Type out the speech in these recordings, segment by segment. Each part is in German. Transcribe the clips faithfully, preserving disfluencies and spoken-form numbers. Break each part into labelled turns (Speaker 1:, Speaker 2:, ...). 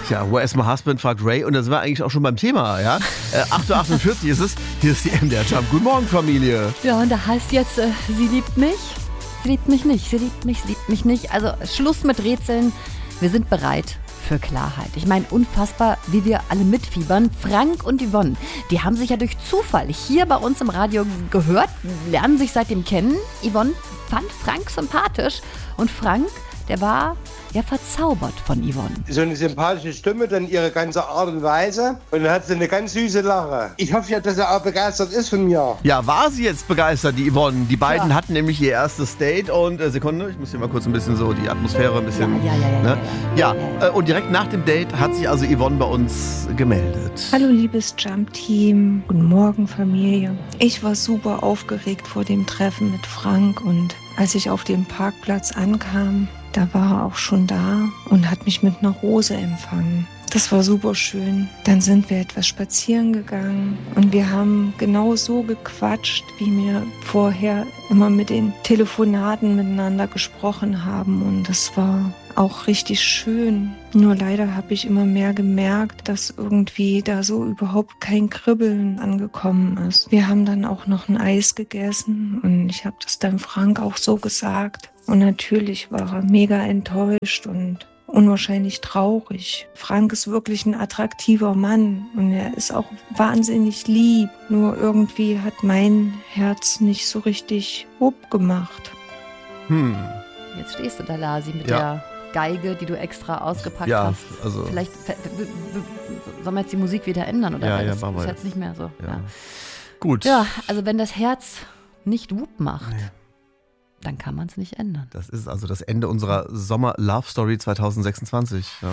Speaker 1: Tja, Where's My Husband, fragt Ray. Und da sind wir eigentlich auch schon beim Thema, ja? Äh, acht Uhr achtundvierzig ist es. Hier ist die M D R Jump. Guten Morgen, Familie.
Speaker 2: Ja, und da heißt jetzt, äh, sie liebt mich. Sie liebt mich nicht. Sie liebt mich, sie liebt mich nicht. Also Schluss mit Rätseln. Wir sind bereit für Klarheit. Ich meine, unfassbar, wie wir alle mitfiebern. Frank und Yvonne, die haben sich ja durch Zufall hier bei uns im Radio gehört, lernen sich seitdem kennen. Yvonne fand Frank sympathisch und Frank, der war ja verzaubert von Yvonne.
Speaker 3: So eine sympathische Stimme, dann ihre ganze Art und Weise und dann hat sie eine ganz süße Lache. Ich hoffe ja, dass er auch begeistert ist von mir.
Speaker 1: Ja, war sie jetzt begeistert, die Yvonne? Die beiden
Speaker 2: Ja.
Speaker 1: hatten nämlich ihr erstes Date und, äh, Sekunde, ich muss hier mal kurz ein bisschen so die Atmosphäre ein bisschen...
Speaker 2: Ja, ja, ja, ja,
Speaker 1: ne?
Speaker 2: ja,
Speaker 1: ja,
Speaker 2: ja.
Speaker 1: äh, und direkt nach dem Date hat sich also Yvonne bei uns gemeldet.
Speaker 4: Hallo liebes Jump-Team, guten Morgen Familie. Ich war super aufgeregt vor dem Treffen mit Frank und als ich auf dem Parkplatz ankam, da war er auch schon da und hat mich mit einer Rose empfangen. Das war super schön. Dann sind wir etwas spazieren gegangen und wir haben genau so gequatscht, wie wir vorher immer mit den Telefonaten miteinander gesprochen haben. Und das war auch richtig schön. Nur leider habe ich immer mehr gemerkt, dass irgendwie da so überhaupt kein Kribbeln angekommen ist. Wir haben dann auch noch ein Eis gegessen und ich habe das dann Frank auch so gesagt. Und natürlich war er mega enttäuscht und unwahrscheinlich traurig. Frank ist wirklich ein attraktiver Mann und er ist auch wahnsinnig lieb. Nur irgendwie hat mein Herz nicht so richtig wupp gemacht.
Speaker 1: Hm.
Speaker 2: Jetzt stehst du da, Lasi, mit
Speaker 1: Ja.
Speaker 2: der Geige, die du extra ausgepackt
Speaker 1: Ja,
Speaker 2: hast.
Speaker 1: also-
Speaker 2: Vielleicht f- w- w- sollen wir jetzt die Musik wieder ändern oder
Speaker 1: Ja,
Speaker 2: weil
Speaker 1: ja,
Speaker 2: das
Speaker 1: machen wir
Speaker 2: ist
Speaker 1: jetzt.
Speaker 2: jetzt nicht mehr so.
Speaker 1: Ja.
Speaker 2: Ja.
Speaker 1: Gut.
Speaker 2: Ja, also wenn das Herz nicht Whoop macht,
Speaker 1: Nee.
Speaker 2: dann kann man es nicht ändern.
Speaker 1: Das ist also das Ende unserer Sommer-Love-Story zwanzig sechsundzwanzig. Ja?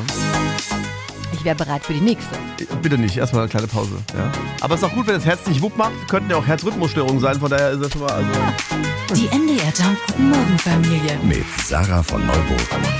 Speaker 2: Ich wäre bereit für die nächste.
Speaker 1: Bitte nicht, erstmal eine kleine Pause. Ja? Aber es ist auch gut, wenn das Herz nicht wupp macht. Könnten ja auch Herzrhythmusstörungen sein, von daher ist das schon mal... Also
Speaker 5: Die M D R Jump Guten Morgen Familie.
Speaker 6: Mit Sarah von Neuburg.